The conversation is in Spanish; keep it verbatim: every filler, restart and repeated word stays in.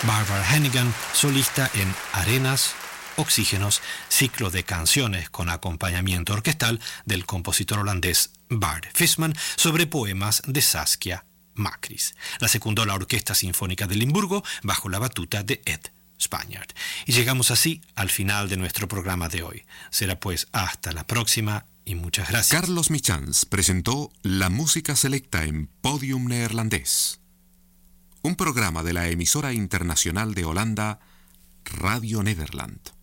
Barbara Hannigan, solista en Arenas, Oxígenos, ciclo de canciones con acompañamiento orquestal del compositor holandés Bart Visman sobre poemas de Saskia Macris. La secundó la Orquesta Sinfónica de Limburgo bajo la batuta de Ed Spaniard. Y llegamos así al final de nuestro programa de hoy. Será pues hasta la próxima y muchas gracias. Carlos Michans presentó la música selecta en Podium Neerlandés, un programa de la emisora internacional de Holanda, Radio Nederland.